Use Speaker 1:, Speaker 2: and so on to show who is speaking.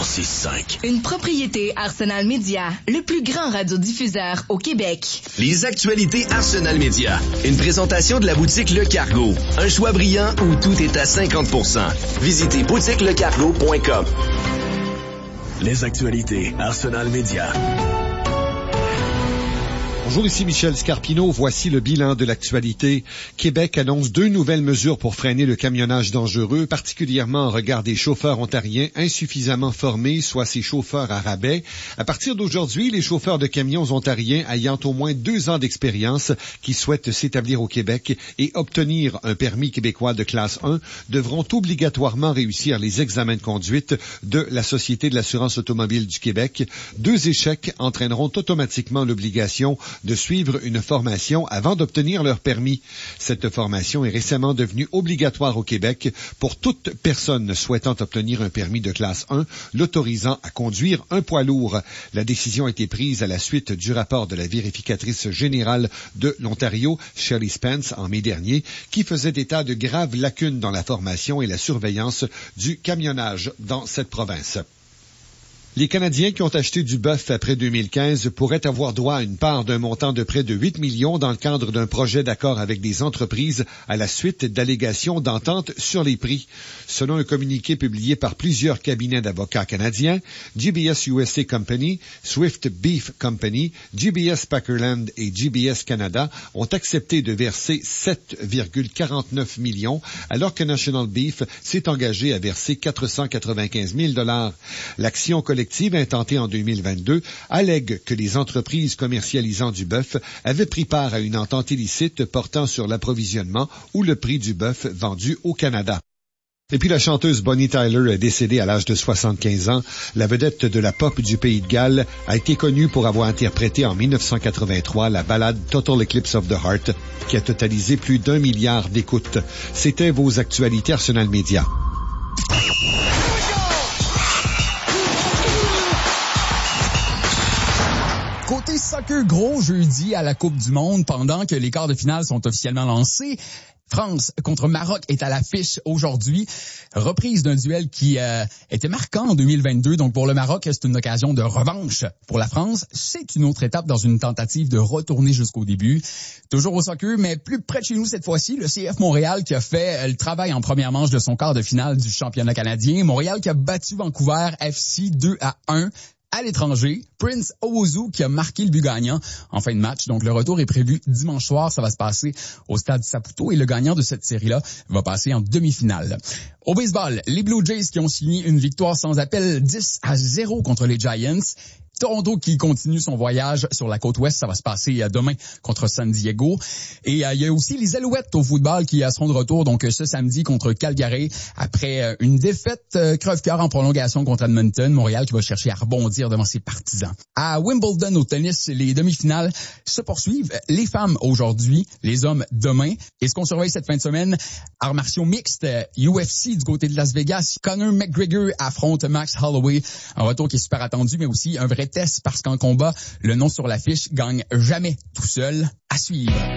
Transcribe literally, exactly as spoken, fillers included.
Speaker 1: cent six cinq.
Speaker 2: Une propriété Arsenal Média, le plus grand radiodiffuseur au Québec.
Speaker 1: Les actualités Arsenal Média. Une présentation de la boutique Le Cargo. Un choix brillant où tout est à cinquante pour cent. Visitez boutique le cargo point com. Les actualités Arsenal Média.
Speaker 3: Bonjour, ici Michel Scarpino. Voici le bilan de l'actualité. Québec annonce deux nouvelles mesures pour freiner le camionnage dangereux, particulièrement en regard des chauffeurs ontariens insuffisamment formés, soit ces chauffeurs à rabais. À partir d'aujourd'hui, les chauffeurs de camions ontariens ayant au moins deux ans d'expérience qui souhaitent s'établir au Québec et obtenir un permis québécois de classe un devront obligatoirement réussir les examens de conduite de la Société de l'assurance automobile du Québec. Deux échecs entraîneront automatiquement l'obligation de suivre une formation avant d'obtenir leur permis. Cette formation est récemment devenue obligatoire au Québec pour toute personne souhaitant obtenir un permis de classe un, l'autorisant à conduire un poids lourd. La décision a été prise à la suite du rapport de la vérificatrice générale de l'Ontario, Shelley Spence, en mai dernier, qui faisait état de graves lacunes dans la formation et la surveillance du camionnage dans cette province. Les Canadiens qui ont acheté du bœuf après deux mille quinze pourraient avoir droit à une part d'un montant de près de huit millions dans le cadre d'un projet d'accord avec des entreprises à la suite d'allégations d'entente sur les prix. Selon un communiqué publié par plusieurs cabinets d'avocats canadiens, G B S U S A Company, Swift Beef Company, G B S Packerland et G B S Canada ont accepté de verser sept virgule quarante-neuf millions, alors que National Beef s'est engagé à verser quatre cent quatre-vingt-quinze mille dollars. L'action collective intentée en deux mille vingt-deux allègue que les entreprises commercialisant du bœuf avaient pris part à une entente illicite portant sur l'approvisionnement ou le prix du bœuf vendu au Canada. Et puis la chanteuse Bonnie Tyler est décédée à l'âge de soixante-quinze ans. La vedette de la pop du Pays de Galles a été connue pour avoir interprété en dix-neuf cent quatre-vingt-trois la ballade Total Eclipse of the Heart, qui a totalisé plus d'un milliard d'écoutes. C'était vos actualités Arsenal Média.
Speaker 4: Côté soccer, gros jeudi à la Coupe du Monde, pendant que les quarts de finale sont officiellement lancés. France contre Maroc est à l'affiche aujourd'hui. Reprise d'un duel qui euh, était marquant en deux mille vingt-deux. Donc pour le Maroc, c'est une occasion de revanche. Pour la France, c'est une autre étape dans une tentative de retourner jusqu'au début. Toujours au soccer, mais plus près de chez nous cette fois-ci, le C F Montréal qui a fait le travail en première manche de son quart de finale du championnat canadien. Montréal qui a battu Vancouver F C deux à un. À l'étranger, Prince Owusu qui a marqué le but gagnant en fin de match. Donc, le retour est prévu dimanche soir. Ça va se passer au stade Saputo et le gagnant de cette série-là va passer en demi-finale. Au baseball, les Blue Jays qui ont signé une victoire sans appel dix à zéro contre les Giants. Toronto qui continue son voyage sur la côte ouest, ça va se passer demain contre San Diego. Et euh, il y a aussi les Alouettes au football qui seront de retour donc ce samedi contre Calgary après euh, une défaite euh, crève-cœur en prolongation contre Edmonton. Montréal qui va chercher à rebondir devant ses partisans. À Wimbledon au tennis, les demi-finales se poursuivent. Les femmes aujourd'hui, les hommes demain. Et ce qu'on surveille cette fin de semaine, arts martiaux mixtes, U F C du côté de Las Vegas. Conor McGregor affronte Max Holloway. Un retour qui est super attendu, mais aussi un vrai test parce qu'en combat, le nom sur l'affiche gagne jamais tout seul. À suivre.